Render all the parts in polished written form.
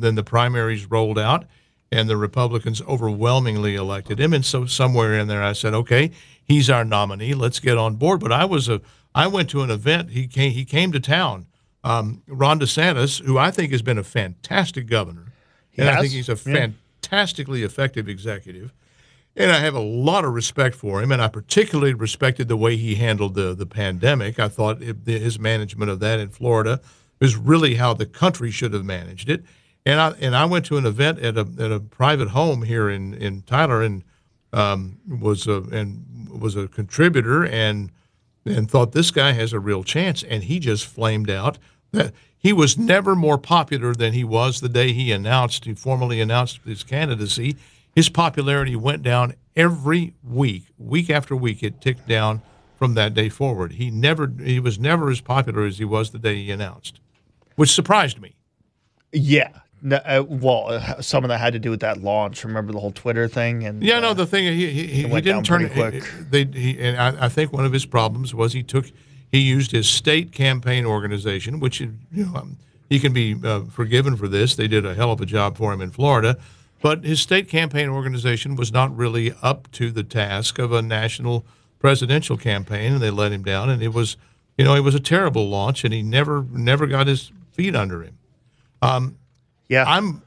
then the primaries rolled out, and the Republicans overwhelmingly elected him. And so somewhere in there, I said, okay, he's our nominee. Let's get on board. But I went to an event. He came to town. Ron DeSantis, who I think has been a fantastic governor, I think he's a fantastically effective executive. And I have a lot of respect for him, and I particularly respected the way he handled the pandemic. I thought his management of that in Florida is really how the country should have managed it. And I went to an event at a private home here in Tyler, and was a contributor, and thought this guy has a real chance. And he just flamed out. That he was never more popular than he was the day he formally announced his candidacy. His popularity went down every week after week. It ticked down from that day forward. He was never as popular as he was the day he announced, which surprised me. Yeah. Well, some of that had to do with that launch. Remember the whole Twitter thing? And the thing he didn't turn it quick. And I think one of his problems was he used his state campaign organization, which he can be forgiven for this. They did a hell of a job for him in Florida. But his state campaign organization was not really up to the task of a national presidential campaign, and they let him down. And it was a terrible launch, and he never got his feet under him. You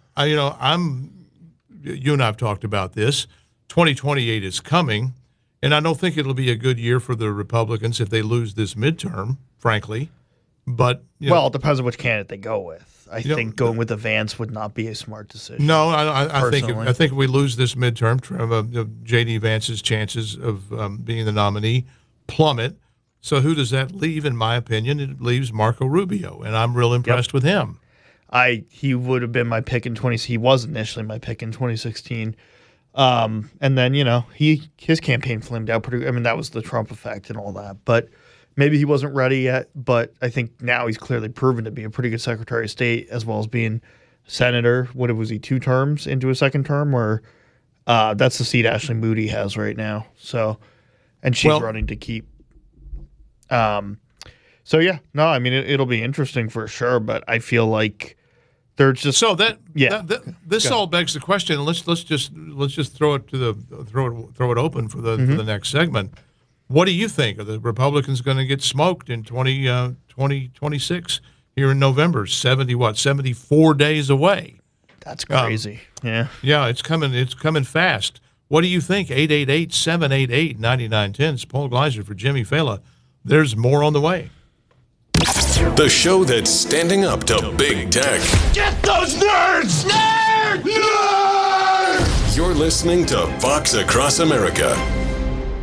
and I have talked about this. 2028 is coming, and I don't think it'll be a good year for the Republicans if they lose this midterm, frankly. But it depends on which candidate they go with. I think going with the Vance would not be a smart decision. No, I think if we lose this midterm, J.D. Vance's chances of being the nominee plummet. So who does that leave? In my opinion, it leaves Marco Rubio, and I'm real impressed with him. He would have been my pick in He was initially my pick in 2016, and then his campaign flamed out pretty. I mean, that was the Trump effect and all that, but. Maybe he wasn't ready yet, but I think now he's clearly proven to be a pretty good Secretary of State as well as being senator. What was he, 2 terms into a second term? Or that's the seat Ashley Moody has right now. So, and she's running to keep. It'll be interesting for sure. But I feel like there's just this all begs the question. Let's just throw it open for the next segment. What do you think? Are the Republicans going to get smoked in 2026 here in November? 74 days away. That's crazy. Yeah, it's coming fast. What do you think? 888-788-9910. It's Paul Gleiser for Jimmy Fallon. There's more on the way. The show that's standing up to big tech. Get those nerds! Nerds! You're listening to Fox Across America.